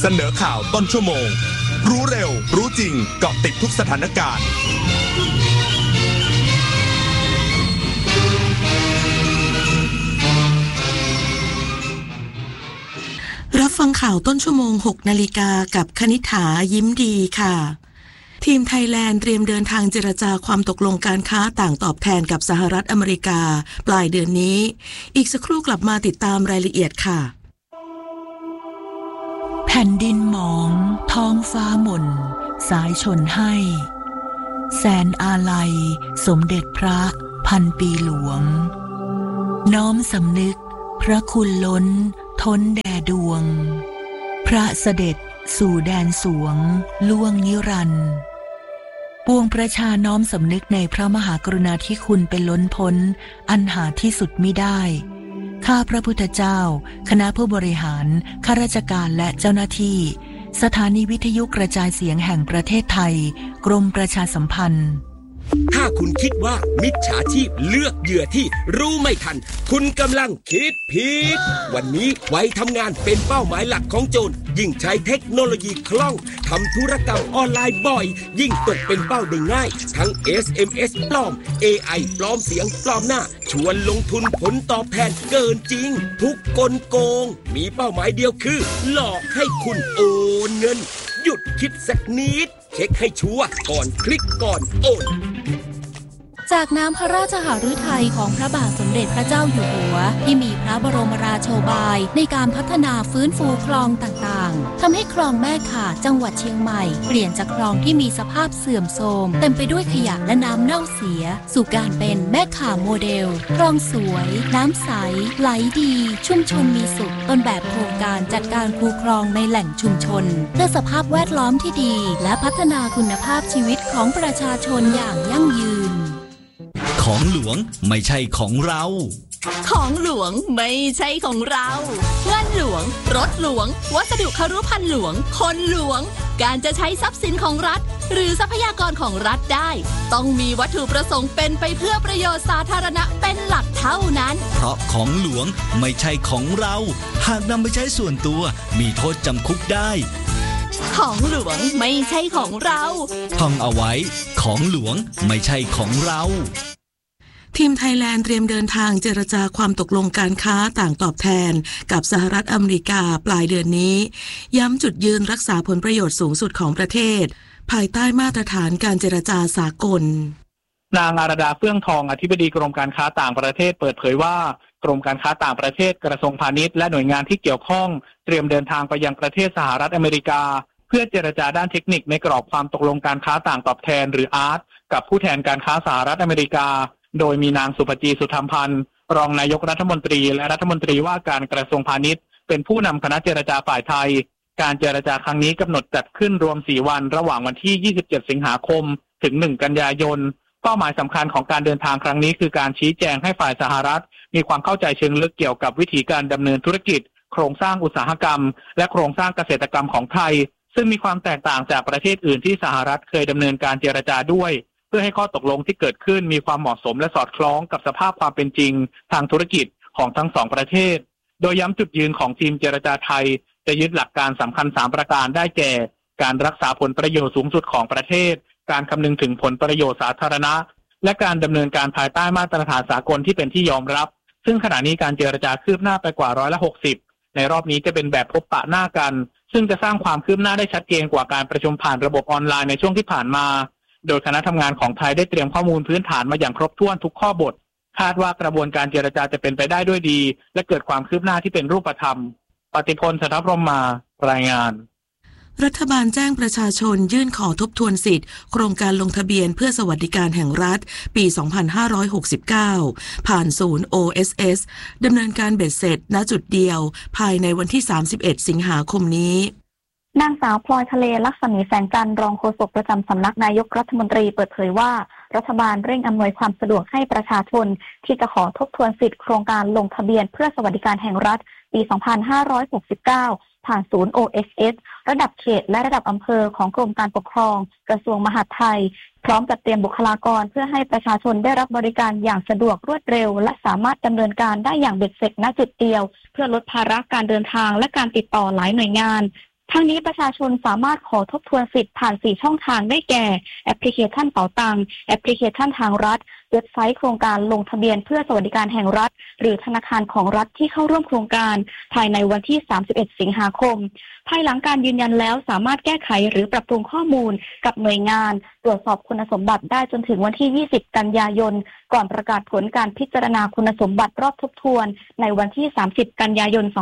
เสนอข่าวต้นชั่วโมงรู้เร็วรู้จริงเกาะติดทุกสถานการณ์รับฟังข่าวต้นชั่วโมง 6 นาฬิกากับคณิษฐายิ้มดีค่ะทีมไทยแลนด์เตรียมเดินทางเจรจาความตกลงการค้าต่างตอบแทนกับสหรัฐอเมริกาปลายเดือนนี้อีกสักครู่กลับมาติดตามรายละเอียดค่ะแผ่นดินหมองท้องฟ้าหม่นสายชนให้แสนอาลัยสมเด็จพระพันปีหลวงน้อมสำนึกพระคุณล้นท้นแด่ดวงพระเสด็จสู่แดนสวงล่วงนิรันดร์ปวงประชาน้อมสำนึกในพระมหากรุณาธิคุณเป็นล้นพ้นอันหาที่สุดมิได้ข้าพระพุทธเจ้าคณะผู้บริหารข้าราชการและเจ้าหน้าที่สถานีวิทยุกระจายเสียงแห่งประเทศไทยกรมประชาสัมพันธ์ถ้าคุณคิดว่ามิจฉาชีพเลือกเหยื่อที่รู้ไม่ทันคุณกำลังคิดผิดวันนี้ไว้ทำงานเป็นเป้าหมายหลักของโจรยิ่งใช้เทคโนโลยีคล่องทำธุรกรรมออนไลน์บ่อยยิ่งตกเป็นเป้าได้ง่ายทั้ง SMS ปลอม AI ปลอมเสียงปลอมหน้าชวนลงทุนผลตอบแทนเกินจริงทุกกลโกงมีเป้าหมายเดียวคือหลอกให้คุณโอนเงินหยุดคิดสักนิดเช็คให้ชัวร์ก่อนคลิกก่อนโอนจากน้ำพระราชหฤทัยของพระบาทสมเด็จพระเจ้าอยู่หัวที่มีพระบรมราโชบายในการพัฒนาฟื้นฟูคลองต่างๆทำให้คลองแม่ข่าจังหวัดเชียงใหม่เปลี่ยนจากคลองที่มีสภาพเสื่อมโทรมเต็มไปด้วยขยะและน้ำเน่าเสียสู่การเป็นแม่ข่าโมเดลคลองสวยน้ำใสไหลดีชุมชนมีสุขต้นแบบโครงการจัดการคูคลองในแหล่งชุมชนเพื่อสภาพแวดล้อมที่ดีและพัฒนาคุณภาพชีวิตของประชาชนอย่างยั่งยืนของหลวงไม่ใช่ของเราของหลวงไม่ใช่ของเราเงินหลวงรถหลวงวัสดุครุภัณฑ์หลวงคนหลวงการจะใช้ทรัพย์สินของรัฐหรือทรัพยากรของรัฐได้ต้องมีวัตถุประสงค์เป็นไปเพื่อประโยชน์สาธารณะเป็นหลักเท่านั้นเพราะของหลวงไม่ใช่ของเราหากนำไปใช้ส่วนตัวมีโทษจำคุกได้ของหลวงไม่ใช่ของเราท่องเอาไว้ของหลวงไม่ใช่ของเราทีมไทยแลนด์เตรียมเดินทางเจรจาความตกลงการค้าต่างตอบแทนกับสหรัฐอเมริกาปลายเดือนนี้ย้ำจุดยืนรักษาผลประโยชน์สูงสุดของประเทศภายใต้มาตรฐานการเจรจาสากลนางอารดาเฟื่องทองอธิบดีกรมการค้าต่างประเทศเปิดเผยว่ากรมการค้าต่างประเทศกระทรวงพาณิชย์และหน่วยงานที่เกี่ยวข้องเตรียมเดินทางไปยังประเทศสหรัฐอเมริกาเพื่อเจรจาด้านเทคนิคในกรอบความตกลงการค้าต่างตอบแทนหรืออาร์ตกับผู้แทนการค้าสหรัฐอเมริกาโดยมีนางสุภจีสุธรรมพันธ์รองนายกรัฐมนตรีและรัฐมนตรีว่าการกระทรวงพาณิชย์เป็นผู้นำคณะเจรจาฝ่ายไทยการเจรจาครั้งนี้กำหนดจัดขึ้นรวม4วันระหว่างวันที่27สิงหาคมถึง1กันยายนเป้าหมายสำคัญของการเดินทางครั้งนี้คือการชี้แจงให้ฝ่ายสหรัฐมีความเข้าใจเชิงลึกเกี่ยวกับวิธีการดำเนินธุรกิจโครงสร้างอุตสาหกรรมและโครงสร้างเกษตรกรรมของไทยซึ่งมีความแตกต่างจากประเทศอื่นที่สหรัฐเคยดำเนินการเจรจาด้วยเพื่อให้ข้อตกลงที่เกิดขึ้นมีความเหมาะสมและสอดคล้องกับสภาพความเป็นจริงทางธุรกิจของทั้งสองประเทศโดยย้ำจุดยืนของทีมเจรจาไทยจะยึดหลักการสำคัญ3ประการได้แก่การรักษาผลประโยชน์สูงสุดของประเทศการคำนึงถึงผลประโยชน์สาธารณะและการดำเนินการภายใต้มาตรฐานสากลที่เป็นที่ยอมรับซึ่งขณะนี้การเจรจาคืบหน้าไปกว่า60%ในรอบนี้จะเป็นแบบพบปะหน้ากันซึ่งจะสร้างความคืบหน้าได้ชัดเจนกว่าการประชุมผ่านระบบออนไลน์ในช่วงที่ผ่านมาโดยคณะทำงานของไทยได้เตรียมข้อมูลพื้นฐานมาอย่างครบถ้วนทุกข้อบทคาดว่ากระบวนการเจรจาจะเป็นไปได้ด้วยดีและเกิดความคืบหน้าที่เป็นรูปธรรมปฏิพล สัทธพรหมารายงานรัฐบาลแจ้งประชาชนยื่นขอทบทวนสิทธิ์โครงการลงทะเบียนเพื่อสวัสดิการแห่งรัฐปี 2569 ผ่านศูนย์ OSS ดำเนินการเบ็ดเสร็จณจุดเดียวภายในวันที่ 31 สิงหาคมนี้นางสาวพลอยทะเลลักษมีแสงจันทร์รองโฆษกประจำสำนักนายกรัฐมนตรีเปิดเผยว่ารัฐบาลเร่งอำนวยความสะดวกให้ประชาชนที่จะขอทบทวนสิทธิโครงการลงทะเบียนเพื่อสวัสดิการแห่งรัฐปี 2569 ผ่านศูนย์ OSS ระดับเขตและระดับอำเภอของกรมการปกครองกระทรวงมหาดไทยพร้อมจัดเตรียมบุคลากรเพื่อให้ประชาชนได้รับบริการอย่างสะดวกรวดเร็วและสามารถดำเนินการได้อย่างเบ็ดเสร็จณจุดเดียวเพื่อลดภาระการเดินทางและการติดต่อหลายหน่วยงานทั้งนี้ประชาชนสามารถขอทบทวนสิทธิ์ผ่าน4ช่องทางได้แก่แอปพลิเคชันเป๋าตังแอปพลิเคชันทางรัฐเว็บไซต์โครงการลงทะเบียนเพื่อสวัสดิการแห่งรัฐหรือธนาคารของรัฐที่เข้าร่วมโครงการภายในวันที่31สิงหาคมภายหลังการยืนยันแล้วสามารถแก้ไขหรือปรับปรุงข้อมูลกับหน่วยงานตรวจสอบคุณสมบัติได้จนถึงวันที่20กันยายนก่อนประกาศผลการพิจารณาคุณสมบัติรอบทบทวนในวันที่30กันยายน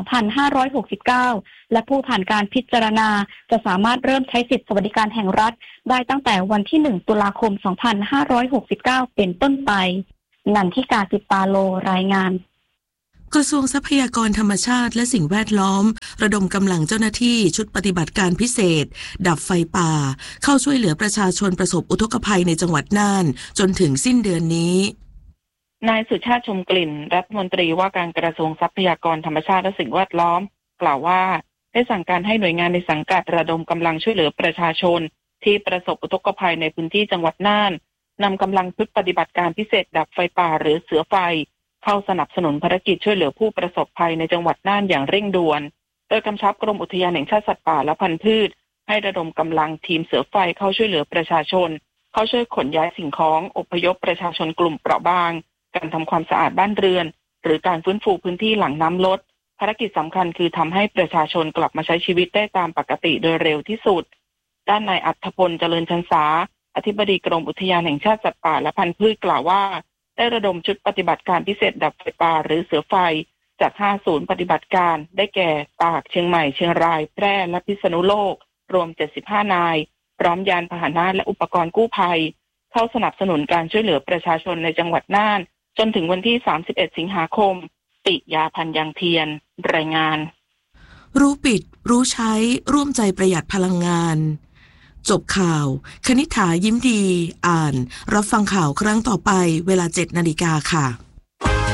2569และผู้ผ่านการพิจารณาจะสามารถเริ่มใช้สิทธิสวัสดิการแห่งรัฐได้ตั้งแต่วันที่1ตุลาคม2569เป็นต้นไปนันทิกา สิปาโลรายงานกระทรวงทรัพยากรธรรมชาติและสิ่งแวดล้อมระดมกำลังเจ้าหน้าที่ชุดปฏิบัติการพิเศษดับไฟป่าเข้าช่วยเหลือประชาชนประสบอุทกภัยในจังหวัดน่านจนถึงสิ้นเดือนนี้นายสุชาติชมกลิ่นรัฐมนตรีว่าการกระทรวงทรัพยากรธรรมชาติและสิ่งแวดล้อมกล่าวว่าได้สั่งการให้หน่วยงานในสังกัดระดมกำลังช่วยเหลือประชาชนที่ประสบอุทกภัยในพื้นที่จังหวัดน่านนำกำลังชุดปฏิบัติการพิเศษดับไฟป่าหรือเสือไฟเข้าสนับสนุนภารกิจช่วยเหลือผู้ประสบภัยในจังหวัดน่านอย่างเร่งด่วนโดยกำชับกรมอุทยานแห่งชาติสัตว์ป่าและพันธุ์พืชให้ระดมกำลังทีมเสือไฟเข้าช่วยเหลือประชาชนเข้าช่วยขนย้ายสิ่งของอพยพประชาชนกลุ่มเปราะบางการทำความสะอาดบ้านเรือนหรือการฟื้นฟูพื้นที่หลังน้ำลดภารกิจสำคัญคือทำให้ประชาชนกลับมาใช้ชีวิตได้ตามปกติโดยเร็วที่สุดด้านนายอัธพลเจริญชันษาอธิบดีกรมอุทยานแห่งชาติสัตว์ป่าและพันธุ์พืชกล่าวว่าได้ระดมชุดปฏิบัติการพิเศษดับไฟป่าหรือเสือไฟจาก5ศูนย์ปฏิบัติการได้แก่ตากเชียงใหม่เชียงรายแพร่และพิษณุโลกรวม75นายพร้อมยานพาหนะและอุปกรณ์กู้ภัยเข้าสนับสนุนการช่วยเหลือประชาชนในจังหวัดน่านจนถึงวันที่31สิงหาคมปิยาพันธ์ยังเทียนรายงานรู้ปิดรู้ใช้ร่วมใจประหยัดพลังงานจบข่าวคณิษฐายิ้มดีอ่านรับฟังข่าวครั้งต่อไปเวลา 7 นาฬิกาค่ะ